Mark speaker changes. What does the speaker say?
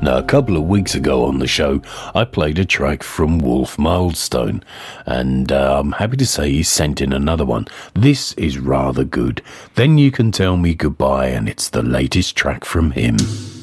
Speaker 1: Now, a couple of weeks ago on the show, I played a track from Wolf Milestone, and I'm happy to say he sent in another one. This is rather good. Then You Can Tell Me Goodbye, and it's the latest track from him.